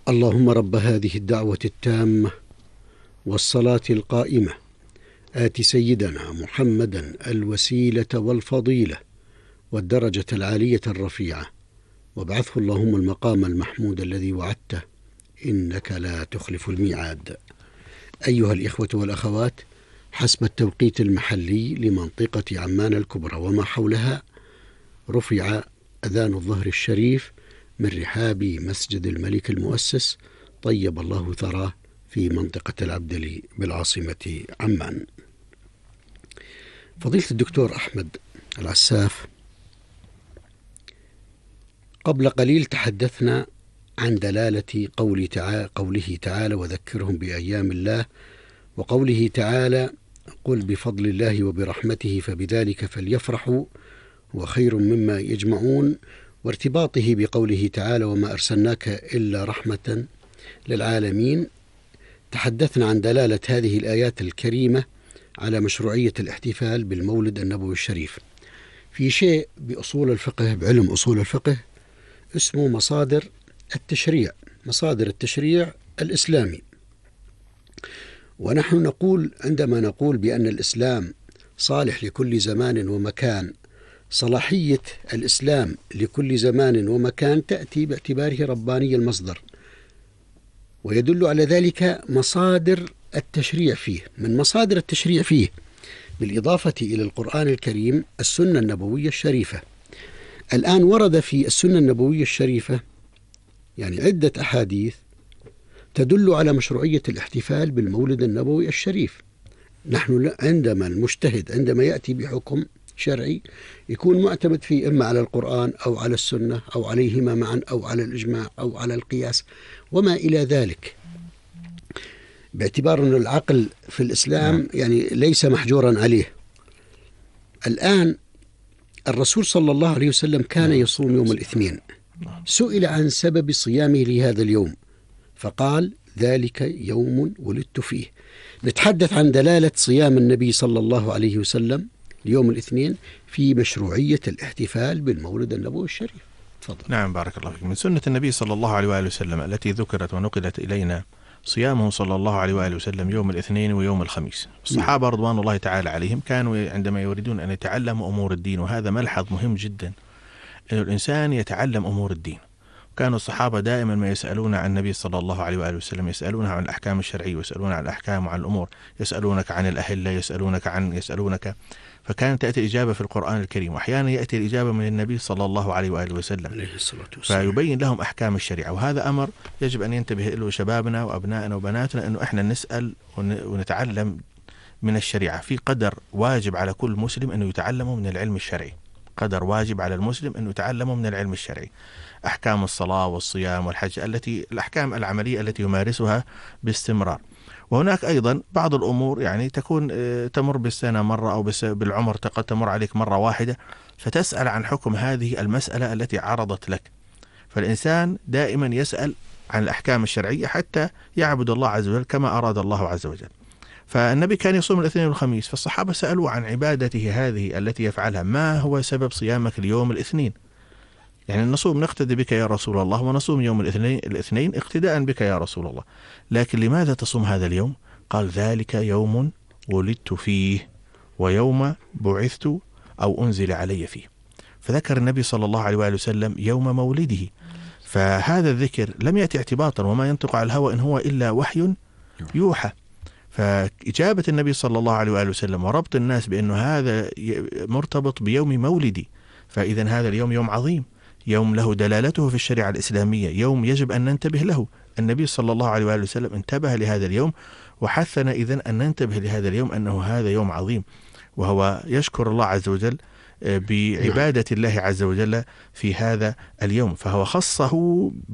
اللهم رب هذه الدعوة التامة والصلاة القائمة آت سيدنا محمدا الوسيلة والفضيلة والدرجة العالية الرفيعة وابعثه اللهم المقام المحمود الذي وعدته إنك لا تخلف الميعاد. أيها الإخوة والأخوات، حسب التوقيت المحلي لمنطقة عمان الكبرى وما حولها رفع أذان الظهر الشريف من رحاب مسجد الملك المؤسس طيب الله ثراه في منطقة العبدلي بالعاصمة عمان. فضيلة الدكتور أحمد العساف، قبل قليل تحدثنا عن دلالة قوله تعالى وذكرهم بأيام الله، وقوله تعالى قل بفضل الله وبرحمته فبذلك فليفرحوا وخير مما يجمعون، وارتباطه بقوله تعالى وما أرسلناك إلا رحمة للعالمين. تحدثنا عن دلالة هذه الآيات الكريمة على مشروعية الاحتفال بالمولد النبوي الشريف. في شيء بأصول الفقه، بعلم أصول الفقه، اسمه مصادر التشريع الإسلامي. ونحن نقول عندما نقول بأن الإسلام صالح لكل زمان ومكان، صلاحية الإسلام لكل زمان ومكان تأتي باعتباره رباني المصدر، ويدل على ذلك مصادر التشريع فيه. من مصادر التشريع فيه بالإضافة إلى القرآن الكريم السنة النبوية الشريفة. الآن ورد في السنة النبوية الشريفة عدة أحاديث تدل على مشروعية الاحتفال بالمولد النبوي الشريف. نحن عندما المجتهد عندما يأتي بحكم شرعي يكون معتمد فيه إما على القرآن أو على السنة أو عليهما معا أو على الإجماع أو على القياس وما إلى ذلك، باعتبار أن العقل في الإسلام ليس محجورا عليه. الآن الرسول صلى الله عليه وسلم كان يصوم يوم الاثنين، سئل عن سبب صيامه لهذا اليوم فقال ذلك يوم ولدت فيه. نتحدث عن دلالة صيام النبي صلى الله عليه وسلم ليوم الاثنين في مشروعية الاحتفال بالمولد النبوي الشريف. تفضل. نعم، بارك الله فيك. من سنة النبي صلى الله عليه وآله وسلم التي ذكرت ونقلت إلينا صيامه صلى الله عليه وآله وسلم يوم الاثنين ويوم الخميس. الصحابة رضوان الله تعالى عليهم كانوا عندما يريدون أن يتعلموا أمور الدين، وهذا ملحظ مهم جدا أن الإنسان يتعلم أمور الدين. كانوا الصحابة دائما ما يسألون عن النبي صلى الله عليه وآله وسلم، يسألونه عن الأحكام الشرعية ويسألون عن الأحكام وعن الأمور، يسألونك عن الأهلة، يسألونك فكانت تأتي الإجابة في القرآن الكريم، وأحيانا يأتي الإجابة من النبي صلى الله عليه وآله وسلم فيبين لهم أحكام الشريعة. وهذا أمر يجب أن ينتبه له شبابنا وأبنائنا وبناتنا، أنه إحنا نسأل ونتعلم من الشريعة. في قدر واجب على كل مسلم أنه يتعلمه من العلم الشرعي، قدر واجب على المسلم أنه يتعلمه من العلم الشرعي، أحكام الصلاة والصيام والحج، الأحكام العملية التي يمارسها باستمرار. وهناك أيضا بعض الأمور تكون تمر بالسنة مرة أو بالعمر قد تمر عليك مرة واحدة، فتسأل عن حكم هذه المسألة التي عرضت لك. فالإنسان دائما يسأل عن الأحكام الشرعية حتى يعبد الله عز وجل كما أراد الله عز وجل. فالنبي كان يصوم الاثنين والخميس، فالصحابة سألوا عن عبادته هذه التي يفعلها، ما هو سبب صيامك اليوم الاثنين؟ نصوم نقتدي بك يا رسول الله، ونصوم يوم الاثنين اقتداء بك يا رسول الله، لكن لماذا تصوم هذا اليوم؟ قال ذلك يوم ولدت فيه ويوم بعثت أو أنزل علي فيه. فذكر النبي صلى الله عليه وآله وسلم يوم مولده، فهذا الذكر لم يأتي اعتباطا، وما ينطق على الهوى إن هو إلا وحي يوحى. فإجابة النبي صلى الله عليه وآله وسلم وربط الناس بأنه هذا مرتبط بيوم مولدي، فإذا هذا اليوم يوم عظيم، يوم له دلالته في الشريعة الإسلامية، يوم يجب أن ننتبه له. النبي صلى الله عليه وآله وسلم انتبه لهذا اليوم وحثنا إذن أن ننتبه لهذا اليوم، أنه هذا يوم عظيم، وهو يشكر الله عز وجل بعبادة الله عز وجل في هذا اليوم، فهو خصه